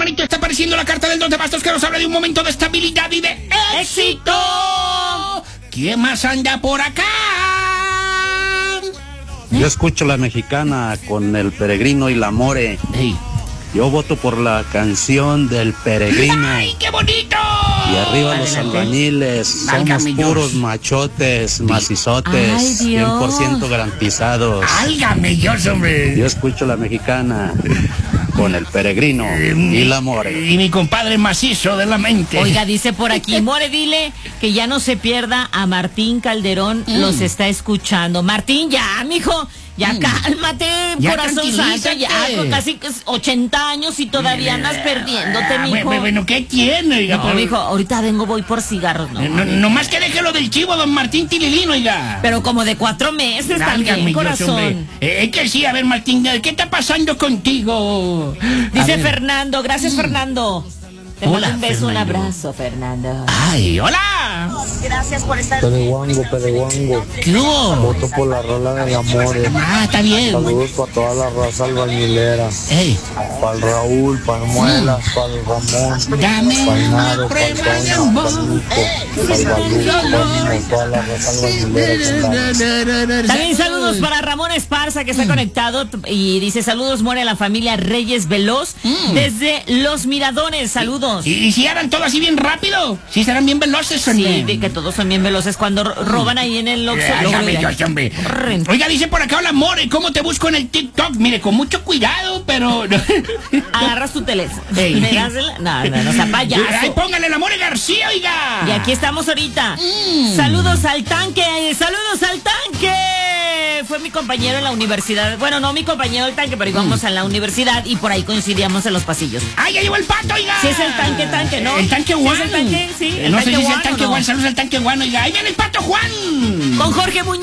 hermanito, está apareciendo la carta del 2 de bastos que nos habla de un momento de estabilidad y de éxito. ¿Quién más anda por acá? Yo escucho la mexicana con el peregrino y la more. Hey. Yo voto por la canción del peregrino. ¡Ay, qué bonito! Y arriba los albañiles, somos Válgame puros Dios. machotes, macizotes, Ay, Dios. 100% garantizados. ¡Álgame Dios, hombre! Yo escucho la mexicana con el peregrino y la more. Y mi compadre macizo de la mente. Oiga, dice por aquí, More, dile que ya no se pierda a Martín Calderón, los está escuchando. Martín, ya, mijo, ya cálmate, Ya corazón santo, ya tranquilízate. con casi 80 años y todavía andas perdiéndote, mijo. Bueno, ¿qué tiene, oiga? No, Pero- mijo, ahorita vengo, voy por cigarros, no. No más que deje lo del chivo, don Martín Tililín, oiga. Pero como de 4 meses Válgame también, Dios, corazón. hombre. Que sí, a ver, Martín, ¿qué está pasando contigo? A Dice ver. Fernando, gracias Fernando. Te mando Hola, un beso, un Fernando. abrazo, Fernando. ¡Ay, hola! Gracias por estar. Pereguango. ¿Qué hubo? Voto por la rola del amor. Ah, está bien. Saludos para toda la raza albañilera. Ey, Para el Raúl, para el Muelas, para el Ramón, dame para el una Naro, para el prueba de Toño, amor. para el Nico, para el Balú, para toda la raza albañilera. También saludos para Ramón Esparza, que está conectado y dice saludos, More, a la familia Reyes Veloz desde Los Miradones. Saludos. ¿Y si harán todo así bien rápido? ¿Sí serán bien veloces, Sí, hombre? de que todos son bien veloces cuando roban ahí en el Oxxo. luego Válgame mira, Dios, hombre. corren. Oiga, dice por acá, hola, More, ¿cómo te busco en el TikTok? Mire, con mucho cuidado, pero... Agarras tu teléfono. Ey. Me das no sea Ay, payaso. póngale la More García, oiga. Y aquí estamos ahorita. Saludos al tanque, saludos al tanque. Fue mi compañero en la universidad. Bueno, no mi compañero del tanque, pero íbamos a la universidad y por ahí coincidíamos en los pasillos. ¡Ah, ya llegó el pato, oiga! Sí es el tanque, ¿no? El tanque ¿Sí Juan. es el tanque? Sí, el no sé tanque si es el Juan, tanque ¿o no? Juan, saludos al tanque Juan, oiga. ¡Ahí viene el pato Juan! Con Jorge Muñoz.